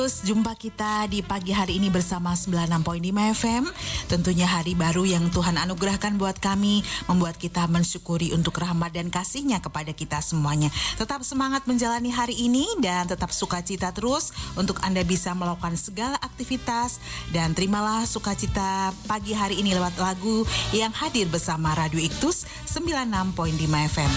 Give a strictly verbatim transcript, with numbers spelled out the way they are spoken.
Iktus, jumpa kita di pagi hari ini bersama sembilan puluh enam koma lima F M. Tentunya hari baru yang Tuhan anugerahkan buat kami, membuat kita mensyukuri untuk rahmat dan kasih-Nya kepada kita semuanya. Tetap semangat menjalani hari ini dan tetap sukacita terus untuk Anda bisa melakukan segala aktivitas. Dan terimalah sukacita pagi hari ini lewat lagu yang hadir bersama Radio Iktus sembilan puluh enam koma lima F M.